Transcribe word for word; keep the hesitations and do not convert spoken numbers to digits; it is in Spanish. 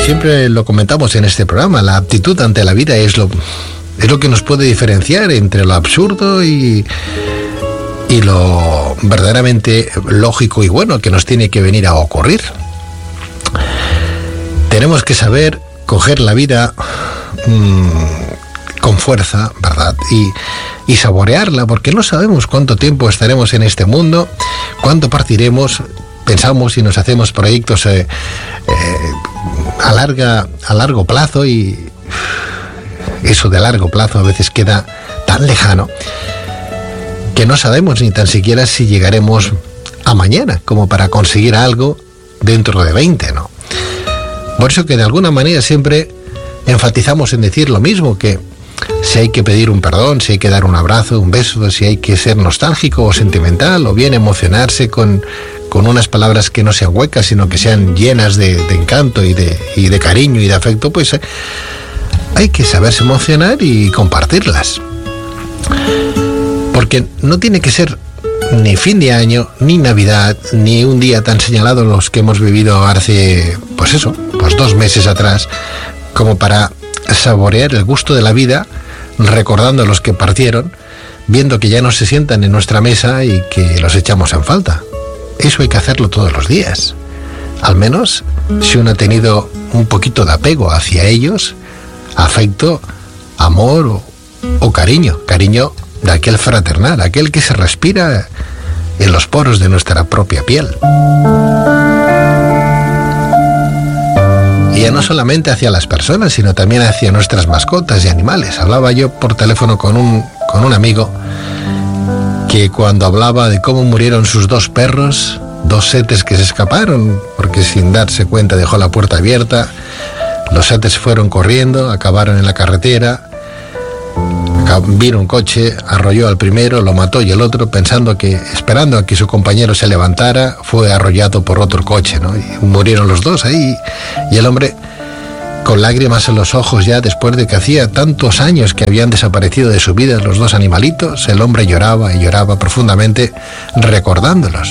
Siempre lo comentamos en este programa, la aptitud ante la vida es lo, es lo que nos puede diferenciar entre lo absurdo y, y lo verdaderamente lógico y bueno que nos tiene que venir a ocurrir. Tenemos que saber coger la vida mmm, con fuerza, ¿verdad? Y, y saborearla, porque no sabemos cuánto tiempo estaremos en este mundo, cuánto partiremos. Pensamos y nos hacemos proyectos eh, eh, a, larga, a largo plazo, y eso de largo plazo a veces queda tan lejano que no sabemos ni tan siquiera si llegaremos a mañana como para conseguir algo dentro de veinte, ¿no? Por eso que de alguna manera siempre enfatizamos en decir lo mismo, que si hay que pedir un perdón, si hay que dar un abrazo, un beso, si hay que ser nostálgico o sentimental, o bien emocionarse con, con unas palabras que no sean huecas, sino que sean llenas de, de encanto y de, y de cariño y de afecto, pues eh, hay que saberse emocionar y compartirlas. Porque no tiene que ser ni fin de año, ni Navidad, ni un día tan señalado los que hemos vivido hace, pues eso, pues dos meses atrás, como para saborear el gusto de la vida, recordando a los que partieron, viendo que ya no se sientan en nuestra mesa y que los echamos en falta. Eso hay que hacerlo todos los días. Al menos si uno ha tenido un poquito de apego hacia ellos, afecto, amor o, o cariño, cariño de aquel fraternal, aquel que se respira en los poros de nuestra propia piel. Y ya no solamente hacia las personas, sino también hacia nuestras mascotas y animales. Hablaba yo por teléfono con un, con un amigo que cuando hablaba de cómo murieron sus dos perros, dos setes que se escaparon, porque sin darse cuenta dejó la puerta abierta, los setes fueron corriendo, acabaron en la carretera, vino un coche, arrolló al primero, lo mató, y el otro, pensando que, esperando a que su compañero se levantara, fue arrollado por otro coche, ¿no? Y murieron los dos ahí, y el hombre, con lágrimas en los ojos ya, después de que hacía tantos años que habían desaparecido de su vida los dos animalitos, el hombre lloraba y lloraba profundamente recordándolos.